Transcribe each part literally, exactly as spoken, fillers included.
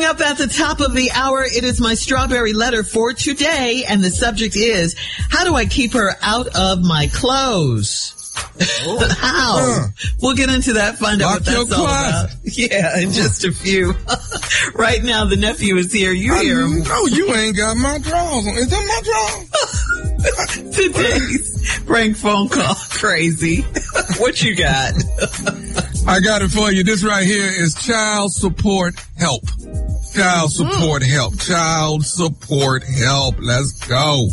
up at the top of the hour, it is my strawberry letter for today, and the subject is, how do I keep her out of my clothes? Oh. How? Uh, we'll get into that, find out what that's all about. Yeah, in just a few. Right now, the nephew is here. You I hear him. No, you ain't got my drawers on. Is that my drawers? Today's prank phone call. Crazy. What you got? I got it for you. This right here is child support help. Child support mm. help. Child support help. Let's go.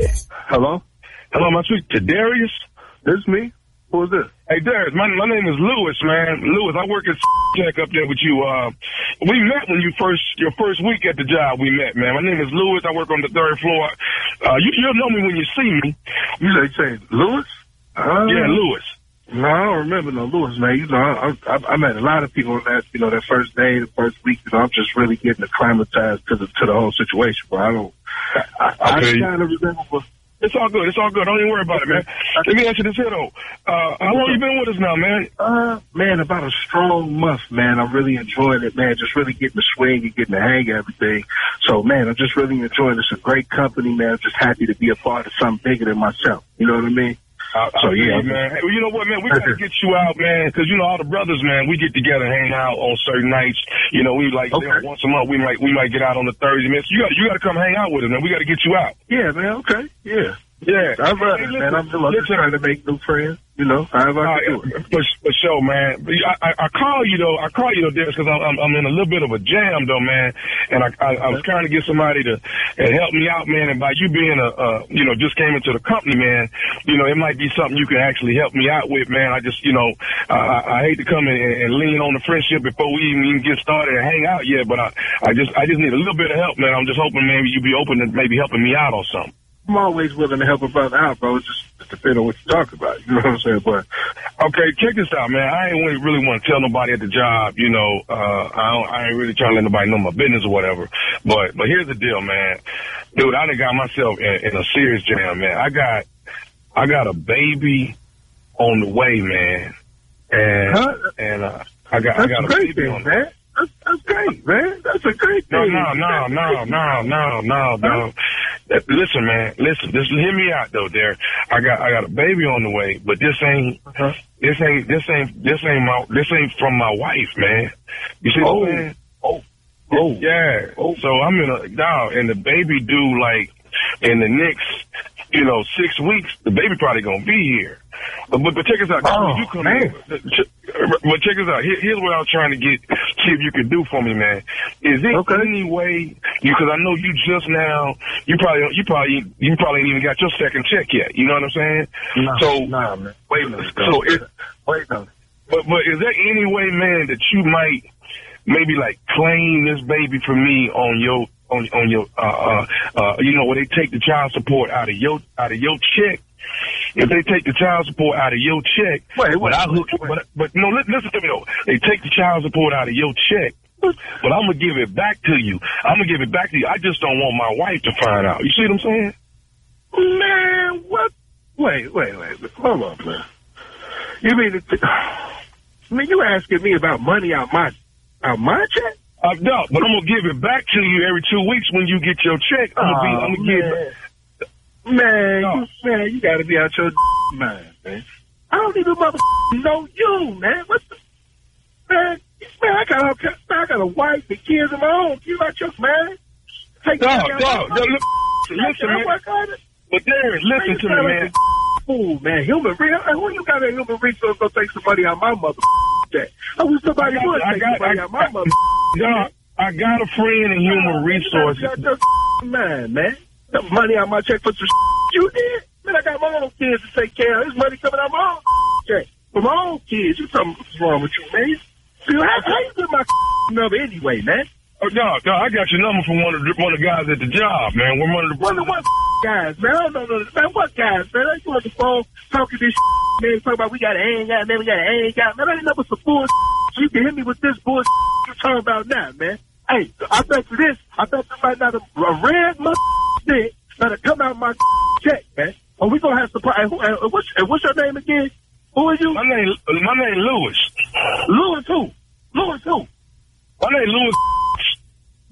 Hello? Hello, am I speaking to Darius? This is me. Who is this? Hey, Darius, my, my name is Lewis, man. Lewis, I work at Check up there with you. Uh, we met when you first, your first week at the job we met, man. My name is Lewis. I work on the third floor. Uh, you, you'll know me when you see me. You say, say Lewis? Uh, yeah, Lewis. No, I don't remember no Lewis, man. You know, I, I, I met a lot of people on that, you know, that first day, the first week. You know, I'm just really getting acclimatized to the to the whole situation. But I don't. I, I okay. kind of remember. It's all good. It's all good. Don't even worry about it, man. Let me answer this here, though. Uh, how long you been with us now, man? Uh, man, about a strong month, man. I'm really enjoying it, man. Just really getting the swing and getting the hang of everything. So, man, I'm just really enjoying it. It's a great company, man. I'm just happy to be a part of something bigger than myself. You know what I mean? Uh, so, yeah, man. Hey, well, you know what, man? We got to get you out, man, because, you know, all the brothers, man, we get together, hang out on certain nights. You know, we like, okay. you know, once a month, we might we might get out on the Thursday, man. So you got you got to come hang out with us, man. We got to get you out. Yeah, man. Okay. Yeah. Yeah. I love hey, it, man. I'm just trying to make new friends, you know, however I can do it. For, for sure, man. I, I, I call you, though. I call you, though, Darius, because I'm, I'm in a little bit of a jam, though, man. And I, I, I was trying to get somebody to uh, help me out, man. And by you being a, uh, you know, just came into the company, man, you know, it might be something you can actually help me out with, man. I just, you know, I, I hate to come in and, and lean on the friendship before we even, even get started and hang out yet. But I, I just, I just need a little bit of help, man. I'm just hoping maybe you'd be open to maybe helping me out on something. I'm always willing to help a brother out, bro. It's just it depends on what you talk about. You know what I'm saying? But okay, check this out, man. I ain't really want to tell nobody at the job. You know, uh, I don't, I ain't really trying to let nobody know my business or whatever. But but here's the deal, man. Dude, I done got myself in, in a serious jam, man. I got I got a baby on the way, man. And huh? and uh, I got That's I got a great baby thing, on man. That's, that's great, man. That's a great thing. No, no, no, no, no, no, no, no. Listen, man. Listen. Just hear me out, though. There, I got, I got a baby on the way, but this ain't, uh-huh. this ain't, this ain't, this ain't my, this ain't from my wife, man. You see oh. what I'm saying? Oh, oh, yeah. Oh. So I'm in a dog, and the baby due like in the next, you know, six weeks. The baby probably gonna be here. But but, but check us out. Oh, you come man. In, but check us out. Here, here's what I was trying to get, see if you could do for me, man. Is there okay. any way, because I know you just now, you probably, you probably, you probably ain't even got your second check yet. You know what I'm saying? No, so, nah, man. Wait a minute. So it, wait a minute. But, but is there any way, man, that you might maybe like claim this baby for me on your, on, on your, uh, uh, uh, you know, where they take the child support out of your, out of your check? If they take the child support out of your check, wait, wait, but I hook, wait, wait. but but no, listen to me though. They take the child support out of your check, but I'm gonna give it back to you. I'm gonna give it back to you. I just don't want my wife to find out. You see what I'm saying? Man, what? Wait, wait, wait. Hold on, man. You mean, it, I mean, you asking me about money out my, out my check? Uh, no, but I'm gonna give it back to you every two weeks when you get your check. I'm gonna be, I'm gonna give it. Man, no. you, man, you gotta be out your mind, man. I don't even mother know you, man. What the, man, man, I got a, I got a wife and kids of my own. You out your man? Take dog, dog, dog, look, listen, man. But Darius, listen to me, man. Fool, man. Human resource. Who you got a human resource gonna take somebody out my mother check? I wish somebody would take got, somebody I, out my mother dog, I got a friend in human resources. Man, man. The money out my check for some you did? Man, I got my own kids to take care of. This money coming out my own check. For my own kids. You tell me what's wrong with you, man? See, how, how you get my number anyway, man? Oh, no, no, I got your number from one of the, one of the guys at the job, man. We're one of the one of what guys, man? I don't know, man. What guys, man? I you on the phone talking this man, talking about we got to hang out, man. We got to hang out. Man, I ain't never some bullshit. You can hit me with this bullshit you're talking about now, man. Hey, I bet you this. I bet you right now the a red mother stick that'll come out my check, man. Or we gonna have to. And, and, what's, and what's your name again? Who are you? My name, my name Lewis. Lewis who? Lewis who? My name Lewis.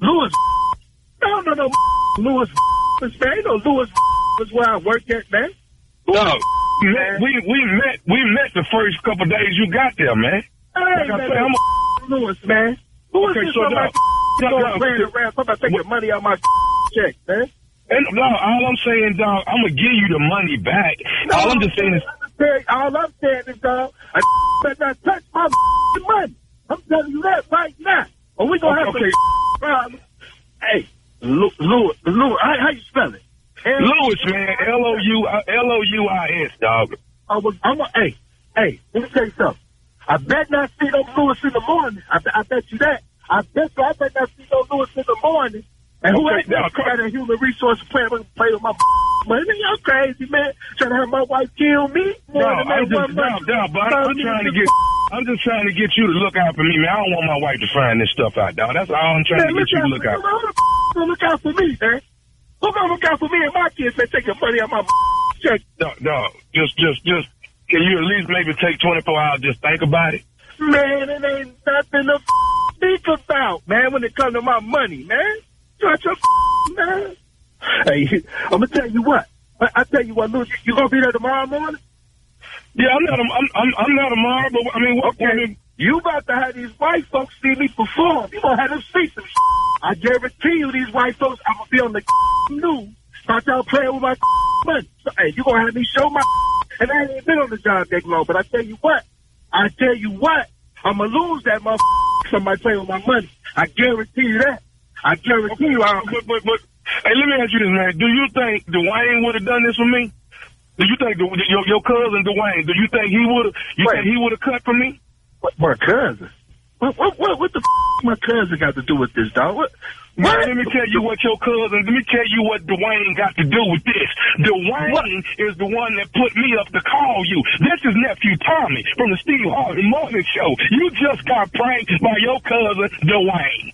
Lewis. No, no, no. Lewis, man. You know Lewis was where I worked at, man. No, man. we we met we met the first couple days you got there, man. Hey, like man, I say, I'm a Lewis, man. Lewis okay, is so somebody going playing around. I'm about to take the money out my check, man. And no, all I'm saying, dog, I'm gonna give you the money back. No, all I'm just saying is, all I'm saying is, dog, I better not touch my money. I'm telling you that right now. Or we gonna have okay. some problems. Hey, Lewis, Lewis, how, how you spell it? Lewis, man, L O U L O U I S, dog. I was, I'm a, hey, hey, let me tell you something. I bet not see no Lewis in the morning. I, I bet you that. I bet you, I bet not see no Lewis in the morning. And who ain't got a human resource plan to play with my money? Y'all crazy, man. Trying to have my wife kill me? No, I'm just, no, no, but I'm, I'm trying to get, I'm just trying to get you to look out for me, man. I don't want my wife to find this stuff out, dog. That's all I'm trying man, to get you to look out for. Who gonna look out for me, man? Who gonna look out for me and my kids and take the money out my check? No, no, just, just, just, can you at least maybe take twenty-four hours, just think about it? Man, it ain't nothing to think about, man, when it comes to my money, man. Shut your man. Hey, I'm gonna tell you what. I, I tell you what, Lou, you, you gonna be there tomorrow morning? Yeah, I'm not. I'm. I'm, I'm not tomorrow, but I mean, what, okay. I mean, you about to have these white folks see me perform. You gonna have them see some. I guarantee you, these white folks, I'm gonna be on the news. Start y'all playing with my money. So, hey, you gonna have me show my. And I ain't been on the job that long, but I tell you what. I tell you what. I'm gonna lose that motherfucker. Somebody playing with my money. I guarantee you that. I guarantee you. I but, but, but, hey, let me ask you this, man. Do you think Dwayne would have done this for me? Do you think the, your your cousin Dwayne? Do you think he would have? You Wait. think he would have cut for me? What, my cousin? What what what, what the f- my cousin got to do with this, dog? What? Man, let me tell you what your cousin. Let me tell you what Dwayne got to do with this. Dwayne what? is the one that put me up to call you. This is nephew Tommy from the Steve Harvey Morning Show. You just got pranked by your cousin Dwayne.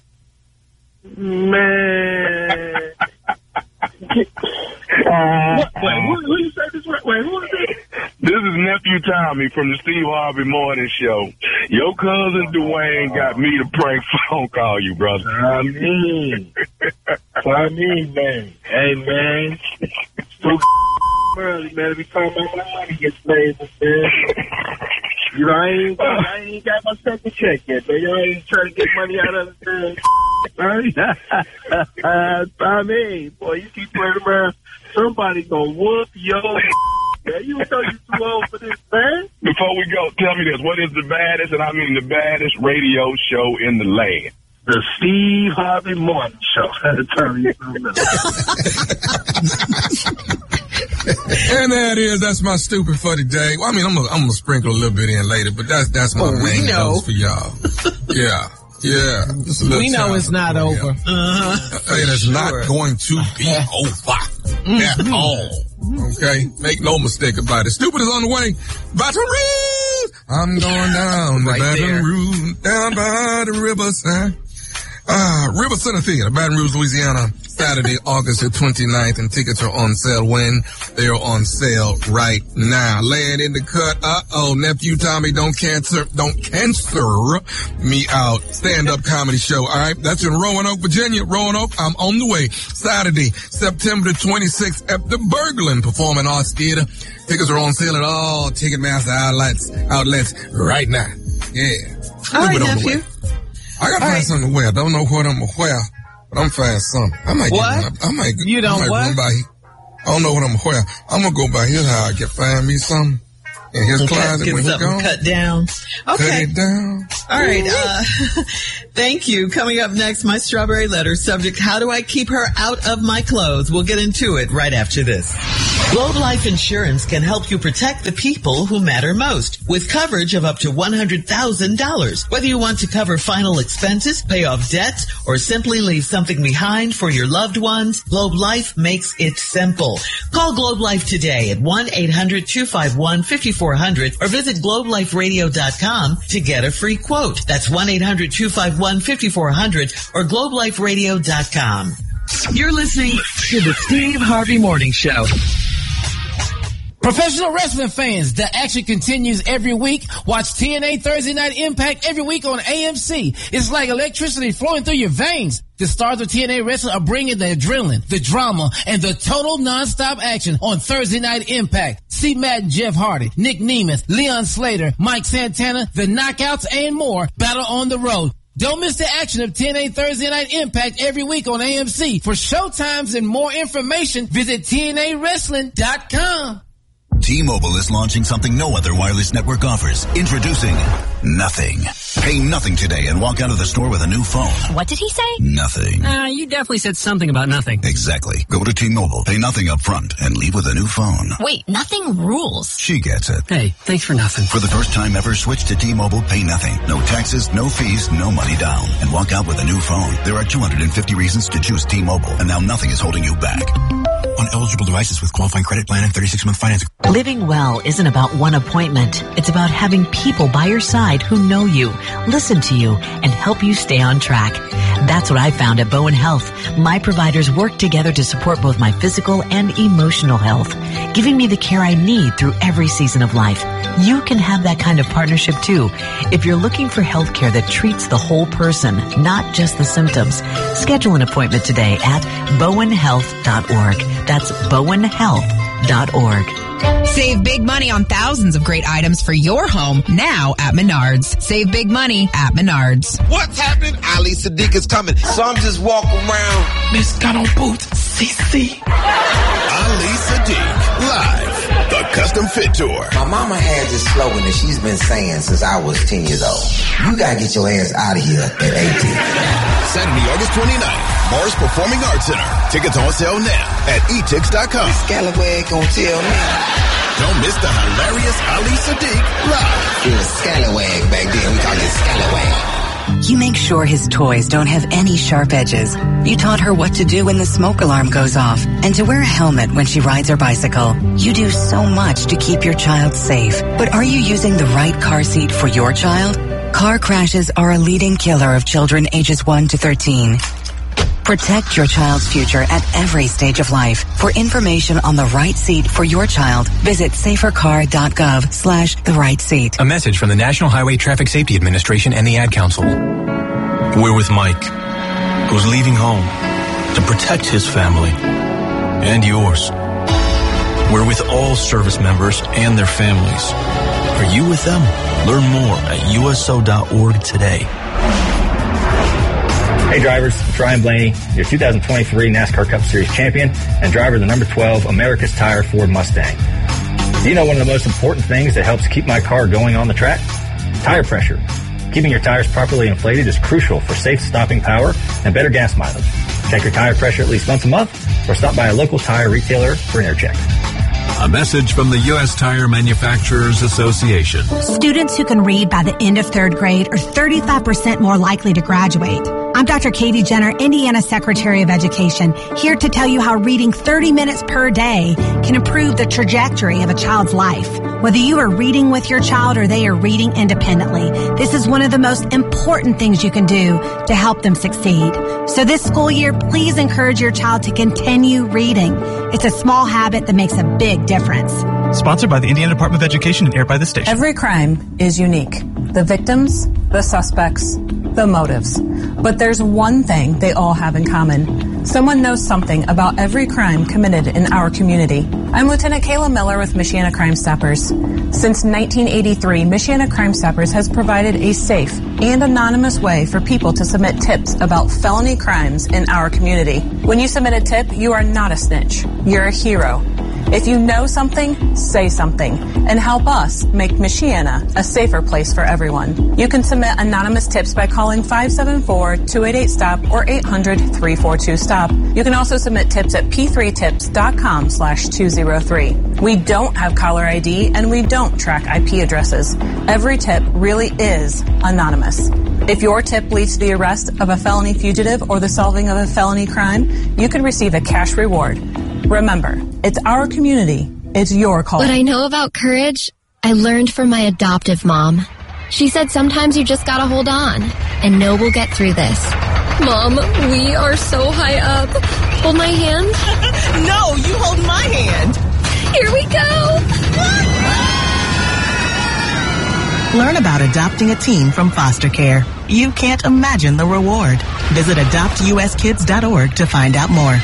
Man. uh, what? Wait, who, who you say this? Wait, who is this? This is nephew Tommy from the Steve Harvey Morning Show. Your cousin Dwayne got me to prank phone call you, brother. I mean, I mean, man. Hey, man. So early, man. Every time my money gets paid, man. You know, I ain't, got, I ain't got my second check yet, man. You ain't trying to get money out of the I mean, boy, you keep playing around, somebody gonna whoop your man. You know you too old for this, man. Before we go, tell me this. What is the baddest, and I mean the baddest radio show in the land? The Steve Harvey Morning Show. Tell you And there it is. That's my stupid for today. Well, I mean, I'm gonna, I'm gonna sprinkle a little bit in later, but that's that's my oh, main dose for y'all. Yeah. Yeah. We know it's not over. Uh-huh. It is sure. not going to be over at all. Okay? Make no mistake about it. Stupid is on the way. Baton Rouge! I'm going down to right Baton Rouge, down by the riverside. Ah, River Center Theater, Baton Rouge, Louisiana, Saturday, August the twenty-ninth, and tickets are on sale when? They are on sale right now. Laying in the cut, uh-oh, nephew Tommy, don't cancer, don't cancer me out. Stand-up comedy show, all right? That's in Roanoke, Virginia. Roanoke, I'm on the way. Saturday, September the twenty-sixth at the Berglund Performing Arts Theater. Tickets are on sale at all Ticketmaster outlets, outlets right now. Yeah. All right, nephew. I gotta All find right. something to wear. I don't know what I'm gonna wear, but I'm find something. I might what? Get one, I might. You don't I might what? Run by, I don't know what I'm gonna wear. I'm gonna go by his house, get find me something in his okay, closet get when he's something gone. Cut down. Okay. Cut it down. All right. Uh, thank you. Coming up next, my strawberry letter subject: how do I keep her out of my clothes? We'll get into it right after this. Globe Life Insurance can help you protect the people who matter most with coverage of up to one hundred thousand dollars. Whether you want to cover final expenses, pay off debts, or simply leave something behind for your loved ones, Globe Life makes it simple. Call Globe Life today at one eight hundred two five one five four zero zero or visit globe life radio dot com to get a free quote. That's one eight hundred two five one five four zero zero or globe life radio dot com. You're listening to the Steve Harvey Morning Show. Professional wrestling fans, the action continues every week. Watch T N A Thursday Night Impact every week on A M C. It's like electricity flowing through your veins. The stars of T N A Wrestling are bringing the adrenaline, the drama, and the total nonstop action on Thursday Night Impact. See Matt and Jeff Hardy, Nick Nemeth, Leon Slater, Mike Santana, the Knockouts, and more battle on the road. Don't miss the action of T N A Thursday Night Impact every week on A M C. For showtimes and more information, visit T N A wrestling dot com. T-Mobile is launching something no other wireless network offers. Introducing Nothing. Pay nothing today and walk out of the store with a new phone. What did he say? Nothing. Uh, you definitely said something about nothing. Exactly. Go to T-Mobile, pay nothing up front, and leave with a new phone. Wait, nothing rules. She gets it. Hey, thanks for nothing. For the first time ever, switch to T-Mobile, pay nothing. No taxes, no fees, no money down. And walk out with a new phone. There are two hundred fifty reasons to choose T-Mobile, and now nothing is holding you back. On eligible devices with qualifying credit plan and thirty-six month financing. Living well isn't about one appointment. It's about having people by your side who know you, listen to you, and help you stay on track. That's what I found at Bowen Health. My providers work together to support both my physical and emotional health, giving me the care I need through every season of life. You can have that kind of partnership too. If you're looking for health care that treats the whole person, not just the symptoms, schedule an appointment today at bowen health dot org. That's bowen health dot org. Save big money on thousands of great items for your home now at Menards. Save big money at Menards. What's happening? Ali Sadiq is coming. So I'm just walking around. Miss Got on Boots, C C. Ali Sadiq, live. The Custom Fit Tour. My mama had this slogan that she's been saying since I was ten years old. You gotta get your ass out of here at eighteen. Saturday, August twenty-ninth, Morris Performing Arts Center. Tickets on sale now at e tix dot com. Scallywag gonna tell me. Don't miss the hilarious Ali Sadiq live. It was Scallywag back then. We called it Scallywag. You make sure his toys don't have any sharp edges. You taught her what to do when the smoke alarm goes off and to wear a helmet when she rides her bicycle. You do so much to keep your child safe. But are you using the right car seat for your child? Car crashes are a leading killer of children ages one to thirteen. Protect your child's future at every stage of life. For information on the right seat for your child, visit safercar.gov slash the right seat. A message from the National Highway Traffic Safety Administration and the Ad Council. We're with Mike, who's leaving home to protect his family and yours. We're with all service members and their families. Are you with them? Learn more at U S O dot org today. Hey drivers, it's Ryan Blaney, your two thousand twenty-three NASCAR Cup Series champion and driver of the number twelve America's Tire Ford Mustang. Do you know one of the most important things that helps keep my car going on the track? Tire pressure. Keeping your tires properly inflated is crucial for safe stopping power and better gas mileage. Check your tire pressure at least once a month or stop by a local tire retailer for an air check. A message from the U S Tire Manufacturers Association. Students who can read by the end of third grade are thirty-five percent more likely to graduate. I'm Doctor Katie Jenner, Indiana Secretary of Education, here to tell you how reading thirty minutes per day can improve the trajectory of a child's life. Whether you are reading with your child or they are reading independently, this is one of the most important things you can do to help them succeed. So this school year, please encourage your child to continue reading. It's a small habit that makes a big difference. Sponsored by the Indiana Department of Education and aired by this station. Every crime is unique. The victims, the suspects, the motives. But there's one thing they all have in common. Someone knows something about every crime committed in our community. I'm Lieutenant Kayla Miller with Michiana Crime Stoppers. Since nineteen eighty-three, Michiana Crime Stoppers has provided a safe and anonymous way for people to submit tips about felony crimes in our community. When you submit a tip, you are not a snitch. You're a hero. If you know something, say something, and help us make Michiana a safer place for everyone. You can submit anonymous tips by calling five seven four, two eight eight, STOP or eight hundred, three four two, STOP. You can also submit tips at p three tips dot com slash two oh three. We don't have caller I D and we don't track I P addresses. Every tip really is anonymous. If your tip leads to the arrest of a felony fugitive or the solving of a felony crime, you can receive a cash reward. Remember, it's our community. It's your call. What I know about courage, I learned from my adoptive mom. She said sometimes you just gotta hold on and know we'll get through this. Mom, we are so high up. Hold my hand. No, you hold my hand. Here we go. Learn about adopting a teen from foster care. You can't imagine the reward. Visit adopt u s kids dot org to find out more.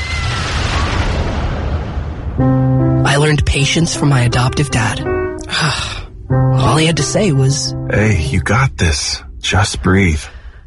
I learned patience from my adoptive dad. All he had to say was, "Hey, you got this. Just breathe."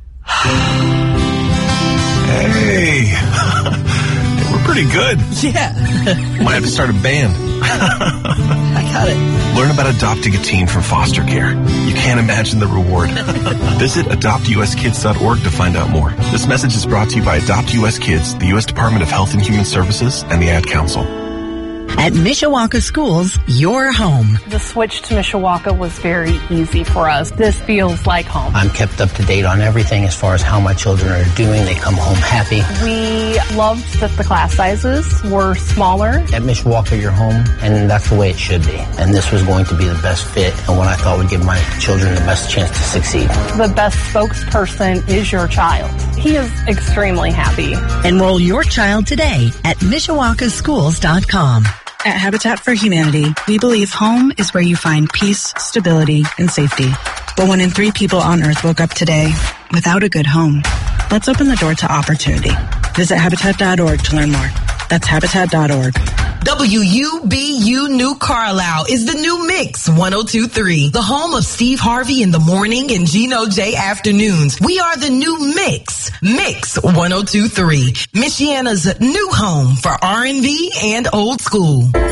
Hey, we're pretty good. Yeah. Might have to start a band. I got it. Learn about adopting a teen from foster care. You can't imagine the reward. Visit adopt u s kids dot org to find out more. This message is brought to you by Adopt U S Kids, the U S Department of Health and Human Services, and the Ad Council. At Mishawaka Schools, your home. The switch to Mishawaka was very easy for us. This feels like home. I'm kept up to date on everything as far as how my children are doing. They come home happy. We loved that the class sizes were smaller. At Mishawaka, you're home, and that's the way it should be. And this was going to be the best fit and what I thought would give my children the best chance to succeed. The best spokesperson is your child. He is extremely happy. Enroll your child today at mishawaka schools dot com. At Habitat for Humanity, we believe home is where you find peace, stability, and safety. But one in three people on Earth woke up today without a good home. Let's open the door to opportunity. Visit habitat dot org to learn more. That's habitat dot org. W U B U New Carlisle is the new Mix one oh two point three, the home of Steve Harvey in the morning and Gino J afternoons. We are the new Mix, Mix one oh two point three, Michiana's new home for R and B and old school.